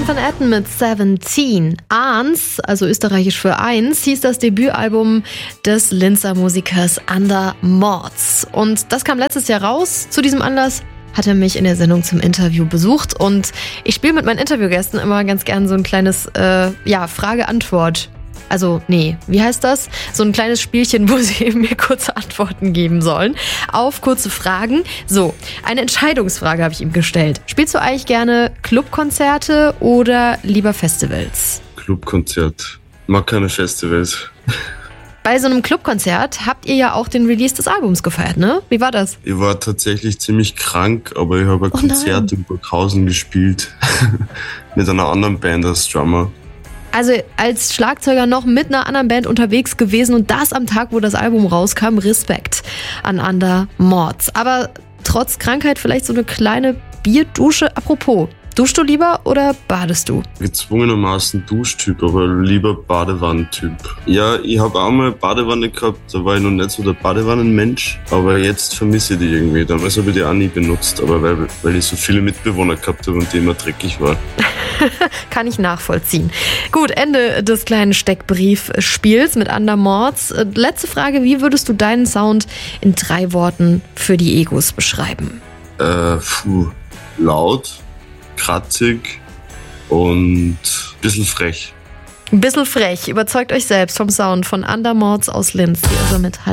Stefan van Etten mit 17. Aans, also österreichisch für 1, hieß das Debütalbum des Linzer Musikers Ander Morts. Und das kam letztes Jahr raus. Zu diesem Anlass hat er mich in der Sendung zum Interview besucht. Und ich spiele mit meinen Interviewgästen immer ganz gern so ein kleines Frage-Antwort. Also, nee, wie heißt das? So ein kleines Spielchen, wo sie mir kurze Antworten geben sollen auf kurze Fragen. So, eine Entscheidungsfrage habe ich ihm gestellt. Spielst du eigentlich gerne Clubkonzerte oder lieber Festivals? Clubkonzert. Mag keine Festivals. Bei so einem Clubkonzert habt ihr ja auch den Release des Albums gefeiert, ne? Wie war das? Ich war tatsächlich ziemlich krank, aber ich habe ein Konzert in Burghausen gespielt. Mit einer anderen Band als Drummer. Also als Schlagzeuger noch mit einer anderen Band unterwegs gewesen und das am Tag, wo das Album rauskam. Respekt an Ander Morts. Aber trotz Krankheit vielleicht so eine kleine Bierdusche. Apropos, duschst du lieber oder badest du? Gezwungenermaßen Duschtyp, aber lieber Badewannentyp. Ja, ich habe auch mal Badewanne gehabt, da war ich noch nicht so der Badewannenmensch, aber jetzt vermisse ich die irgendwie. Damals habe ich die auch nie benutzt, aber weil ich so viele Mitbewohner gehabt habe und die immer dreckig waren. Kann ich nachvollziehen. Gut, Ende des kleinen Steckbriefspiels mit Ander Morts. Letzte Frage, wie würdest du deinen Sound in 3 Worten für die Egos beschreiben? Laut, kratzig und ein bisschen frech. Ein bisschen frech. Überzeugt euch selbst vom Sound von Ander Morts aus Linz, die also mit